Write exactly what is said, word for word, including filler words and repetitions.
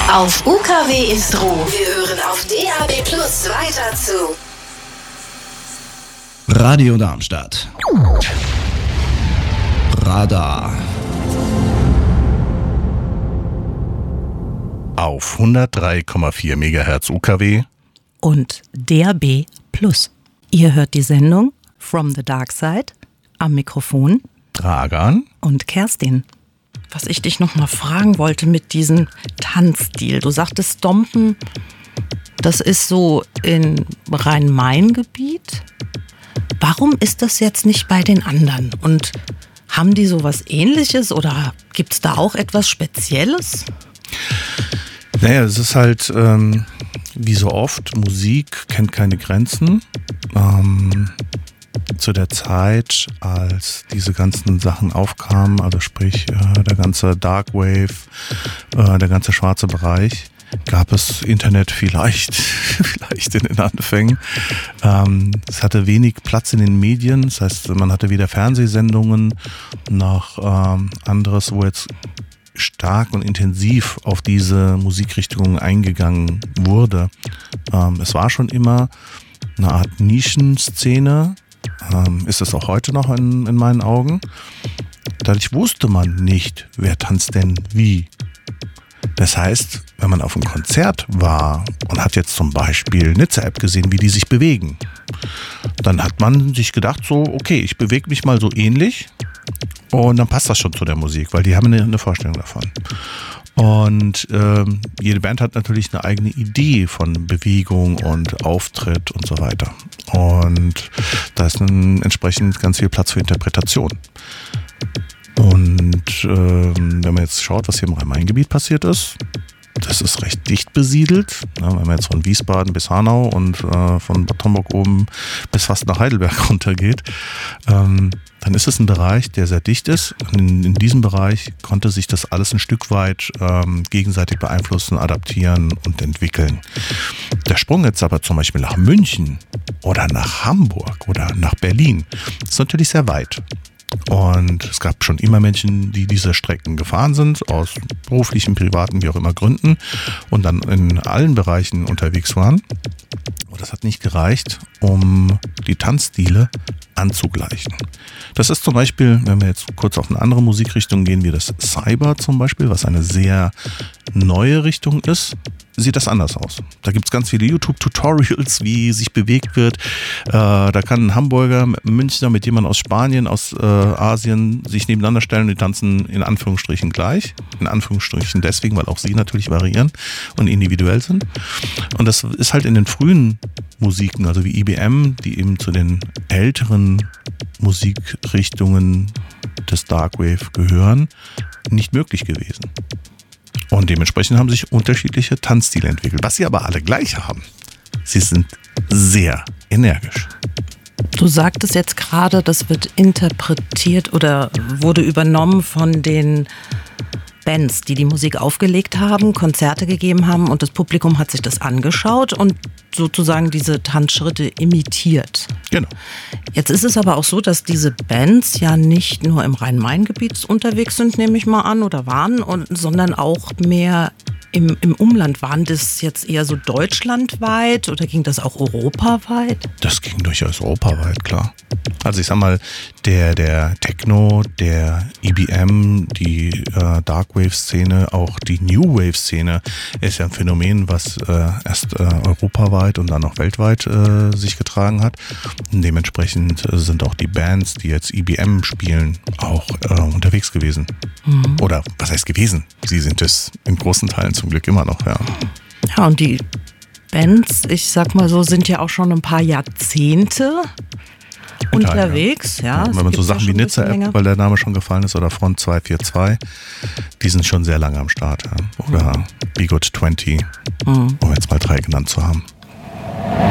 Auf U K W Istro. Wir hören auf D A B Plus weiter zu Radio Darmstadt. Radar. Auf hundertdrei Komma vier Megahertz U K W und D A B Plus. Ihr hört die Sendung From the Dark Side, am Mikrofon Dragan und Kerstin. Was ich dich noch mal fragen wollte mit diesem Tanzstil. Du sagtest Stompen, das ist so in Rhein-Main-Gebiet. Warum ist das jetzt nicht bei den anderen? Und haben die sowas Ähnliches oder gibt es da auch etwas Spezielles? Naja, es ist halt, ähm, wie so oft, Musik kennt keine Grenzen. Ähm, zu der Zeit, als diese ganzen Sachen aufkamen, also sprich äh, der ganze Dark Wave, äh, der ganze schwarze Bereich, gab es Internet vielleicht, vielleicht in den Anfängen. Ähm, es hatte wenig Platz in den Medien, das heißt, man hatte weder Fernsehsendungen noch ähm, anderes, wo jetzt stark und intensiv auf diese Musikrichtungen eingegangen wurde. Ähm, es war schon immer eine Art Nischenszene, ähm, ist es auch heute noch in, in meinen Augen. Dadurch wusste man nicht, wer tanzt denn wie. Das heißt, wenn man auf einem Konzert war und hat jetzt zum Beispiel Nizza-App gesehen, wie die sich bewegen, dann hat man sich gedacht so, okay, ich bewege mich mal so ähnlich und dann passt das schon zu der Musik, weil die haben eine, eine Vorstellung davon. Und ähm, jede Band hat natürlich eine eigene Idee von Bewegung und Auftritt und so weiter. Und da ist dann entsprechend ganz viel Platz für Interpretation. Und ähm, wenn man jetzt schaut, was hier im Rhein-Main-Gebiet passiert ist, das ist recht dicht besiedelt. Ja, wenn man jetzt von Wiesbaden bis Hanau und äh, von Bad Homburg oben bis fast nach Heidelberg runtergeht, ähm, dann ist es ein Bereich, der sehr dicht ist. In, in diesem Bereich konnte sich das alles ein Stück weit ähm, gegenseitig beeinflussen, adaptieren und entwickeln. Der Sprung jetzt aber zum Beispiel nach München oder nach Hamburg oder nach Berlin ist natürlich sehr weit. Und es gab schon immer Menschen, die diese Strecken gefahren sind, aus beruflichen, privaten, wie auch immer Gründen und dann in allen Bereichen unterwegs waren. Und das hat nicht gereicht, um die Tanzstile anzugleichen. Das ist zum Beispiel, wenn wir jetzt kurz auf eine andere Musikrichtung gehen, wie das Cyber zum Beispiel, was eine sehr neue Richtung ist, sieht das anders aus. Da gibt es ganz viele YouTube-Tutorials, wie sich bewegt wird. Äh, da kann ein Hamburger mit einem Münchner mit jemandem aus Spanien, aus äh, Asien sich nebeneinander stellen und die tanzen in Anführungsstrichen gleich. In Anführungsstrichen deswegen, weil auch sie natürlich variieren und individuell sind. Und das ist halt in den frühen Musiken, also wie I B M, die eben zu den älteren Musikrichtungen des Dark Wave gehören, nicht möglich gewesen. Und dementsprechend haben sich unterschiedliche Tanzstile entwickelt. Was sie aber alle gleich haben, sie sind sehr energisch. Du sagtest jetzt gerade, das wird interpretiert oder wurde übernommen von den Bands, die die Musik aufgelegt haben, Konzerte gegeben haben und das Publikum hat sich das angeschaut und sozusagen diese Tanzschritte imitiert. Genau. Jetzt ist es aber auch so, dass diese Bands ja nicht nur im Rhein-Main-Gebiet unterwegs sind, nehme ich mal an, oder waren, und, sondern auch mehr im, im Umland. Waren das jetzt eher so deutschlandweit oder ging das auch europaweit? Das ging durchaus europaweit, klar. Also ich sag mal, der, der Techno, der E B M, die äh, Dark Wave-Szene, auch die New Wave-Szene ist ja ein Phänomen, was äh, erst äh, europaweit und dann auch weltweit äh, sich getragen hat. Und dementsprechend sind auch die Bands, die jetzt E B M spielen, auch äh, unterwegs gewesen. Mhm. Oder was heißt gewesen? Sie sind es in großen Teilen zum Glück immer noch, ja. Ja, und die Bands, ich sag mal so, sind ja auch schon ein paar Jahrzehnte unterwegs, ja. ja wenn man so Sachen wie Nizza-App, weil der Name schon gefallen ist, oder Front zwei vier zwei, die sind schon sehr lange am Start. Ja. Oder mhm. Be Good zwanzig, mhm. um jetzt mal drei genannt zu haben.